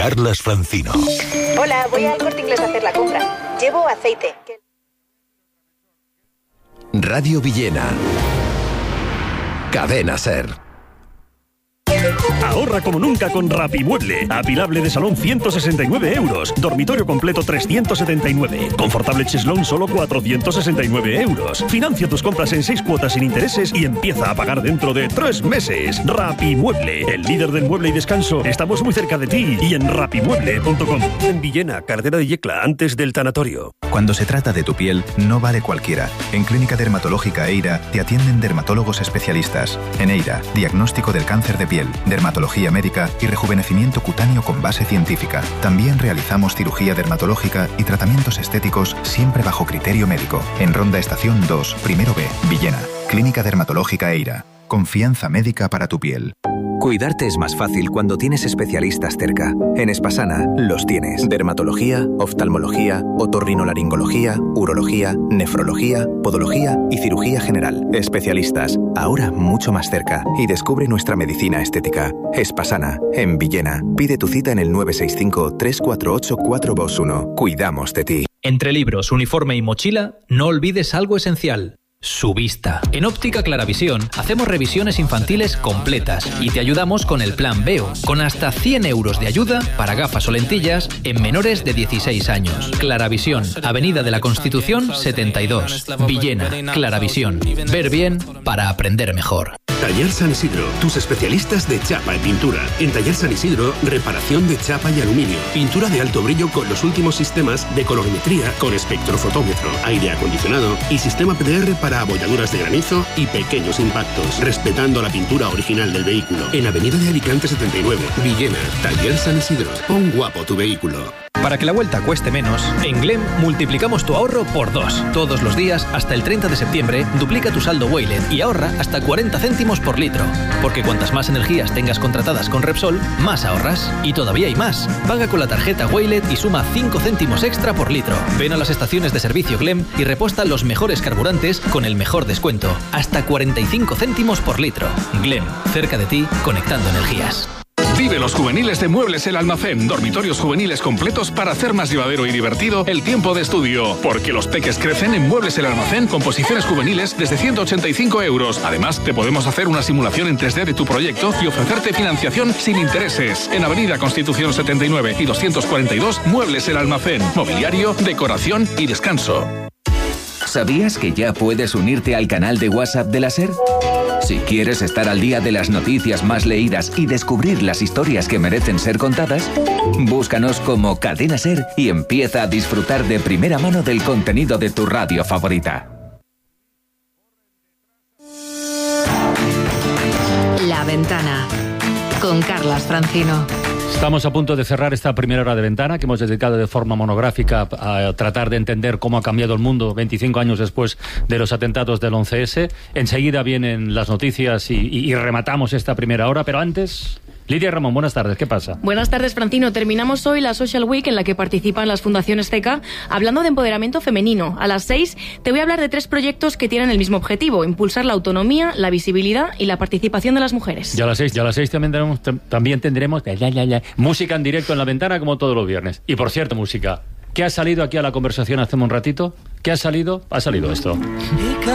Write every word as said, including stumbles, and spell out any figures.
Carlas Francino. Hola, voy al Corte Inglés a hacer la compra. Llevo aceite. Radio Villena. Cadena SER. Ahorra como nunca con Rapimueble. Apilable de salón ciento sesenta y nueve euros. Dormitorio completo trescientos setenta y nueve. Confortable cheslón solo cuatrocientos sesenta y nueve euros. Financia tus compras en seis cuotas sin intereses y empieza a pagar dentro de tres meses. Rapimueble, el líder del mueble y descanso. Estamos muy cerca de ti y en rapimueble punto com. En Villena, Carretera de Yecla, antes del tanatorio. Cuando se trata de tu piel, no vale cualquiera. En Clínica Dermatológica Eira te atienden dermatólogos especialistas. En Eira, diagnóstico del cáncer de piel, dermatología médica y rejuvenecimiento cutáneo con base científica. También realizamos cirugía dermatológica y tratamientos estéticos siempre bajo criterio médico. En Ronda Estación dos, Primero B, Villena. Clínica Dermatológica Eira. Confianza médica para tu piel. Cuidarte es más fácil cuando tienes especialistas cerca. En Espasana los tienes. Dermatología, oftalmología, otorrinolaringología, urología, nefrología, podología y cirugía general. Especialistas, ahora mucho más cerca. Y descubre nuestra medicina estética. Espasana, en Villena. Pide tu cita en el nueve seis cinco, tres cuatro ocho, cuatro dos uno. Cuidamos de ti. Entre libros, uniforme y mochila, no olvides algo esencial. Su vista. En Óptica Claravisión hacemos revisiones infantiles completas y te ayudamos con el plan Veo, con hasta cien euros de ayuda para gafas o lentillas en menores de dieciséis años. Claravisión, Avenida de la Constitución setenta y dos, Villena. Claravisión. Ver bien para aprender mejor. Taller San Isidro, tus especialistas de chapa y pintura. En Taller San Isidro, reparación de chapa y aluminio. Pintura de alto brillo con los últimos sistemas de colorimetría con espectrofotómetro, aire acondicionado y sistema P D R para abolladuras de granizo y pequeños impactos, respetando la pintura original del vehículo. En Avenida de Alicante setenta y nueve, Villena. Taller San Isidro. Pon guapo tu vehículo. Para que la vuelta cueste menos, en Glem multiplicamos tu ahorro por dos. Todos los días, hasta el treinta de septiembre, duplica tu saldo Waylet y ahorra hasta cuarenta céntimos por litro. Porque cuantas más energías tengas contratadas con Repsol, más ahorras. Y todavía hay más. Paga con la tarjeta Waylet y suma cinco céntimos extra por litro. Ven a las estaciones de servicio Glem y reposta los mejores carburantes con el mejor descuento. Hasta cuarenta y cinco céntimos por litro. Glem, cerca de ti, conectando energías. Vive los juveniles de Muebles El Almacén. Dormitorios juveniles completos para hacer más llevadero y divertido el tiempo de estudio. Porque los peques crecen en Muebles El Almacén con posiciones juveniles desde ciento ochenta y cinco euros. Además, te podemos hacer una simulación en tres D de tu proyecto y ofrecerte financiación sin intereses. En Avenida Constitución setenta y nueve y doscientos cuarenta y dos, Muebles El Almacén. Mobiliario, decoración y descanso. ¿Sabías que ya puedes unirte al canal de WhatsApp de la SER? Si quieres estar al día de las noticias más leídas y descubrir las historias que merecen ser contadas, búscanos como Cadena SER y empieza a disfrutar de primera mano del contenido de tu radio favorita. La Ventana, con Carlas Francino. Estamos a punto de cerrar esta primera hora de Ventana, que hemos dedicado de forma monográfica a tratar de entender cómo ha cambiado el mundo veinticinco años después de los atentados del once ese. Enseguida vienen las noticias y, y, y rematamos esta primera hora, pero antes... Lidia Ramón, buenas tardes, ¿qué pasa? Buenas tardes, Francino. Terminamos hoy la Social Week en la que participan las fundaciones C E C A hablando de empoderamiento femenino. A las seis te voy a hablar de tres proyectos que tienen el mismo objetivo: impulsar la autonomía, la visibilidad y la participación de las mujeres. Ya a las seis, ya a las seis también tendremos, también tendremos ya, ya, ya, música en directo en La Ventana como todos los viernes. Y por cierto, música, ¿qué ha salido aquí a la conversación hace un ratito? ¿Qué ha salido? Ha salido esto.